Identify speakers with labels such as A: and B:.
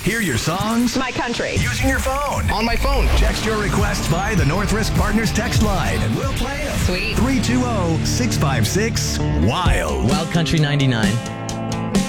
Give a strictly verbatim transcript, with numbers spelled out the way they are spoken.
A: Hear your songs
B: My country.
A: using your phone.
C: On my phone.
A: Text your requests by the North Risk Partners text line, and we'll play them.
B: Sweet.
A: three two zero, six five six, WILD.
D: Wild Country ninety-nine.